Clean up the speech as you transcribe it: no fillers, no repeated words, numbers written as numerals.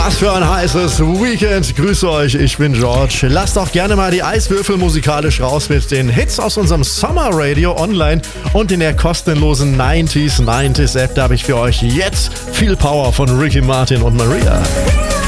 Was für ein heißes Weekend. Grüße euch, ich bin George. Lasst doch gerne mal die Eiswürfel musikalisch raus mit den Hits aus unserem Summer Radio online und in der kostenlosen 90s App. Da habe ich für euch jetzt viel Power von Ricky Martin und Maria.